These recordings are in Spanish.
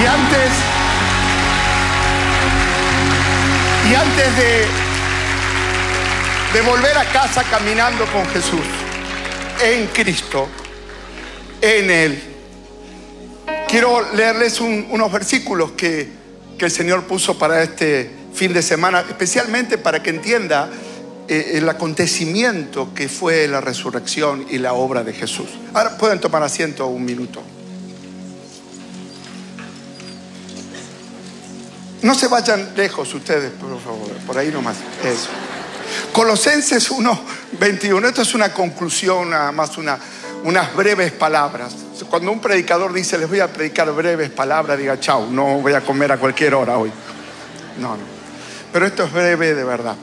Y antes de volver a casa caminando con Jesús, en Cristo, en Él, quiero leerles unos versículos que el Señor puso para este fin de semana, especialmente para que entienda el acontecimiento que fue la resurrección y la obra de Jesús. Ahora pueden tomar asiento un minuto. No se vayan lejos ustedes, por favor, por ahí nomás. Eso. Colosenses 1:21. Esto es una conclusión, nada más unas breves palabras. Cuando un predicador dice, les voy a predicar breves palabras, diga chau, no voy a comer a cualquier hora hoy. No. Pero esto es breve de verdad.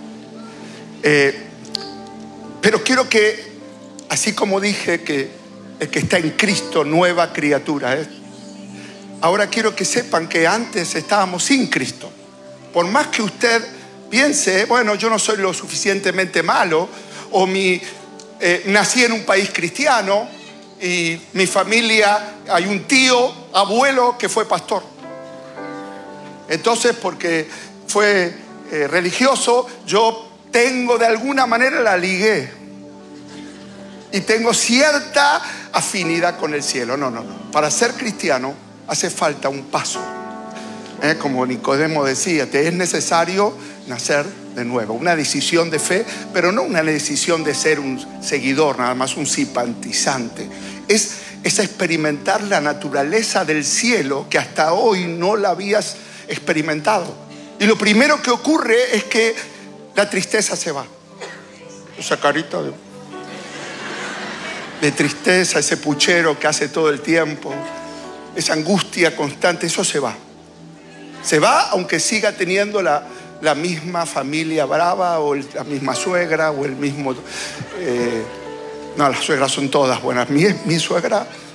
Pero quiero que, así como dije que el que está en Cristo, nueva criatura es. Ahora quiero que sepan que antes estábamos sin Cristo. Por más que usted piense, bueno, yo no soy lo suficientemente malo, o nací en un país cristiano y mi familia, hay un tío, abuelo que fue pastor. Entonces, porque fue religioso, yo tengo de alguna manera la ligué y tengo cierta afinidad con el cielo. No. Para ser cristiano hace falta un paso. Como Nicodemo decía, te es necesario nacer de nuevo. Una decisión de fe, pero no una decisión de ser un seguidor, nada más un simpatizante. Es experimentar la naturaleza del cielo que hasta hoy no la habías experimentado. Y lo primero que ocurre es que la tristeza se va. Esa carita de tristeza, ese puchero que hace todo el tiempo, esa angustia constante, eso se va. Se va aunque siga teniendo la misma familia brava o la misma suegra o el mismo... no, las suegras son todas buenas. Mi suegra